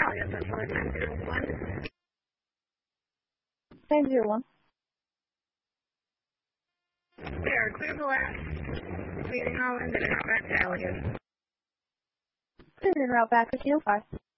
Natalia, 74901. 901. We are clear the last. Meeting Holland and route back to Elliott. Clear and route back to 205.